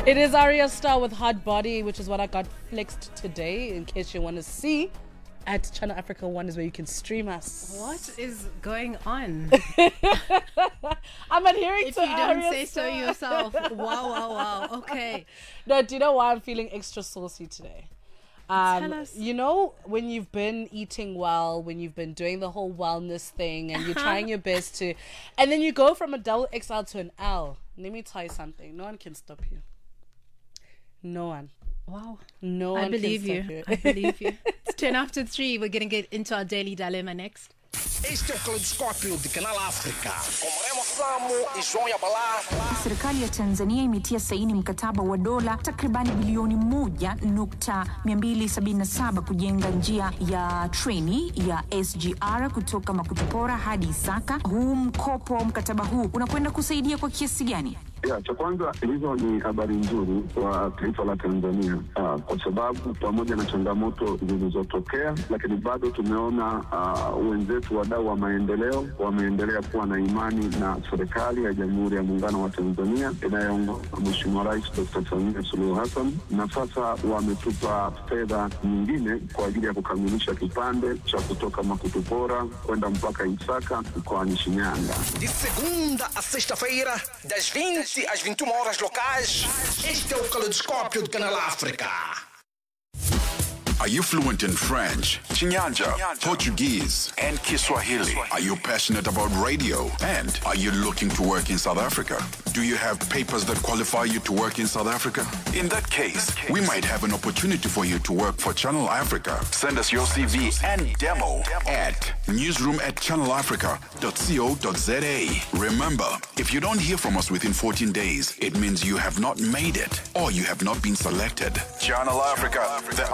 It is Arya Star with Hot Body, which is what I got flexed today, in case you want to see. At Channel Africa 1 is where you can stream us. What is going on? I'm adhering if to you don't Arya say Star. so yourself. Wow. Okay. No, do you know why I'm feeling extra saucy today? Tell us. You know, when you've been eating well, when you've been doing the whole wellness thing and you're trying your best to, and then you go from a double XL to an L. Let me tell you something. No one can stop you. No one. Wow. No one I believe can you. stop you. I believe you. It's 10 after 3. We're going to get into our daily dilemma next. Este é o Caleidoscópio de Canal África com Remo Flamo e João Yabalá. Serikali ya Tanzania imetia saini mkataba wa dola takribani bilioni 1.277 kujenga njia ya treni ya SGR kutoka Makutupora hadi Isaka. Huu mkataba huu unakwenda kusaidia kwa kiasi gani? Cha kwanza, hizo ni habari nzuri kwa taifa la Tanzania kwa sababu pamoja na changamoto zilizotokea, lakini bado tumeona wenzetu wadau wa maendeleo wameendelea kuwa na imani na serikali ya Jamhuri ya Muungano wa Tanzania inayoongozwa na Mheshimiwa Rais Dr. Samia Suluhu Hassan, na sasa wametupa fedha nyingine kwa ajili ya kukamilisha kipande cha kutoka Makutupora kwenda mpaka Isaka mkoani Shinyanga. De segunda a sexta-feira, das 20 às 21 horas locais, este é o Caleidoscópio de Canal África. Are you fluent in French, Chinyanja, Portuguese, and Kiswahili? Are you passionate about radio? And are you looking to work in South Africa? Do you have papers that qualify you to work in South Africa? In that case, we might have an opportunity for you to work for Channel Africa. Send us your CV and demo at newsroom@channelafrica.co.za. Remember, if you don't hear from us within 14 days, it means you have not made it or you have not been selected. Channel Africa, the